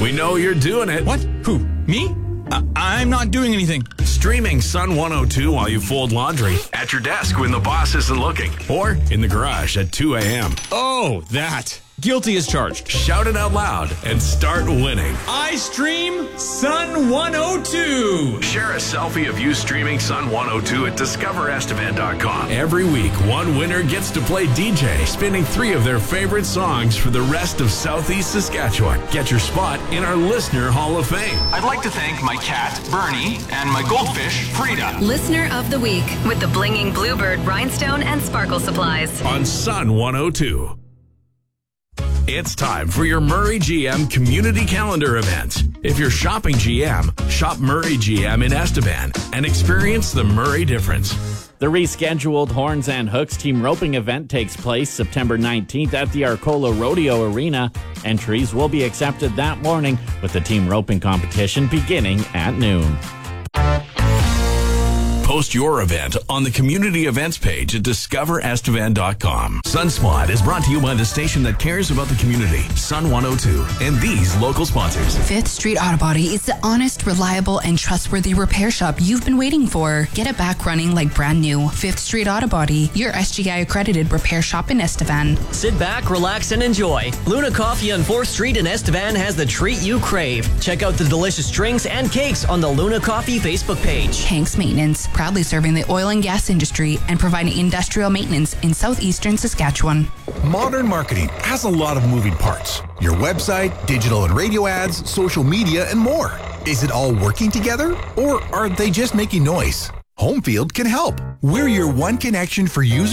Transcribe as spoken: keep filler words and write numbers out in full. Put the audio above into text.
We know you're doing it. What? Who? Me? Uh, I'm not doing anything. Streaming Sun one oh two while you fold laundry, at your desk when the boss isn't looking, or in the garage at two a.m. Oh, that. Guilty as charged. Shout it out loud and start winning. I stream Sun one oh two. Share a selfie of you streaming Sun one oh two at discover estevan dot com. Every week, one winner gets to play D J, spinning three of their favorite songs for the rest of Southeast Saskatchewan. Get your spot in our Listener Hall of Fame. I'd like to thank my cat, Bernie, and my goldfish, Frida. Listener of the Week with the Blinging Bluebird Rhinestone and Sparkle Supplies. On Sun one oh two. It's time for your Murray G M community calendar events. If you're shopping G M, shop Murray G M in Estevan and experience the Murray difference. The rescheduled Horns and Hooks team roping event takes place September nineteenth at the Arcola Rodeo Arena. Entries will be accepted that morning with the team roping competition beginning at noon. Post your event on the community events page at discover estevan dot com. Sunspot is brought to you by the station that cares about the community, Sun one oh two, and these local sponsors. Fifth Street Auto Body is the honest, reliable, and trustworthy repair shop you've been waiting for. Get it back running like brand new. Fifth Street Auto Body, your S G I accredited repair shop in Estevan. Sit back, relax, and enjoy. Luna Coffee on fourth Street in Estevan has the treat you crave. Check out the delicious drinks and cakes on the Luna Coffee Facebook page. Hanks Maintenance, proudly serving the oil and gas industry and providing industrial maintenance in southeastern Saskatchewan. Modern marketing has a lot of moving parts. Your website, digital and radio ads, social media, and more. Is it all working together, or are they just making noise? Homefield can help. We're your one connection for users